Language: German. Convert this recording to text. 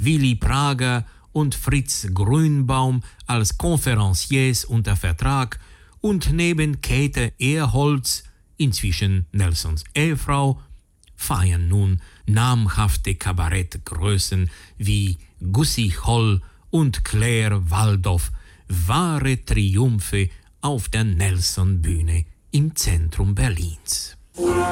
Willy Prager und Fritz Grünbaum als Konferenciers unter Vertrag und neben Käthe Ehrholz, inzwischen Nelsons Ehefrau, feiern nun namhafte Kabarettgrößen wie Gussi Holl und Claire Waldoff wahre Triumphe auf der Nelson-Bühne im Zentrum Berlins.